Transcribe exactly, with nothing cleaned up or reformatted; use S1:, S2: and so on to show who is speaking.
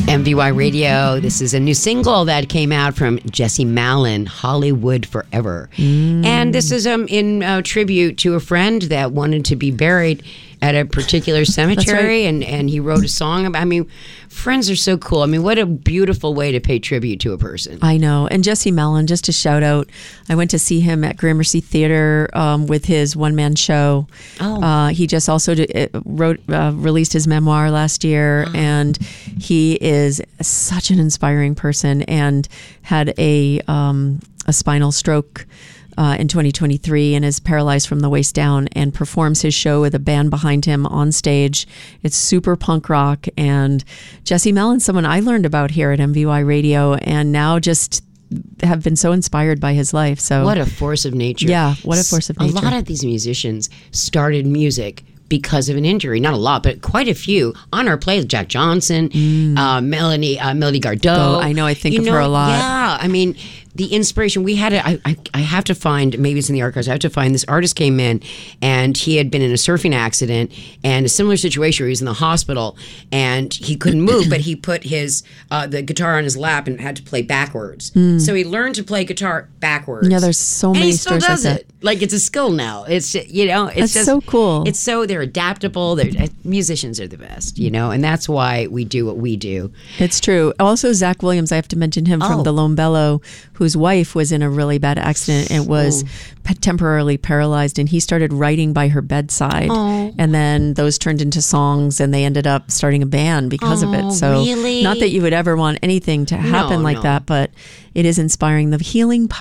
S1: M V Y Radio. This is a new single that came out from Jesse Malin, Hollywood Forever. Mm. And this is um, in uh, tribute to a friend that wanted to be buried at a particular cemetery, right. and, and he wrote a song about, I mean, friends are so cool. I mean, what a beautiful way to pay tribute to a person.
S2: I know. And Jesse Malin, just to shout out, I went to see him at Gramercy Theatre um, with his one-man show. Oh. Uh, he just also did, wrote, uh, released his memoir last year, oh. and he is such an inspiring person and had a um, a spinal stroke Uh, in twenty twenty-three and is paralyzed from the waist down, and performs his show with a band behind him on stage. It's super punk rock, and Jesse Malin, someone I learned about here at M V Y Radio, and now just have been so inspired by his life. So
S1: what a force of nature.
S2: Yeah, what a force of nature.
S1: A lot of these musicians started music because of an injury. Not a lot, but quite a few. On our play, Jack Johnson, mm. uh, Melanie, uh, Melody Gardot.
S2: Oh, I know, I think
S1: you
S2: of
S1: know,
S2: her a lot.
S1: Yeah, I mean, the inspiration, we had it, I, I, I have to find, maybe it's in the archives, I have to find, this artist came in and he had been in a surfing accident and a similar situation where he was in the hospital and he couldn't move, but he put his, uh, the guitar on his lap and had to play backwards. Mm. So he learned to play guitar backwards.
S2: Yeah, there's so many
S1: and he still
S2: stories
S1: does
S2: like
S1: it. Like, it's a skill now. It's, you know, it's
S2: That's
S1: just
S2: so cool.
S1: It's so, they're adaptable. They're, uh, musicians are the best, you know, and that's why we do what we do.
S2: It's true. Also, Zach Williams, I have to mention him from
S1: Oh.
S2: the Lone Bellow, whose wife was in a really bad accident and was
S1: Oh.
S2: p- temporarily paralyzed, and he started writing by her bedside.
S1: Oh.
S2: And then those turned into songs, and they ended up starting a band because
S1: Oh,
S2: of it. So
S1: really?
S2: not that you would ever want anything to happen
S1: No,
S2: like
S1: no.
S2: that, but it is inspiring. The healing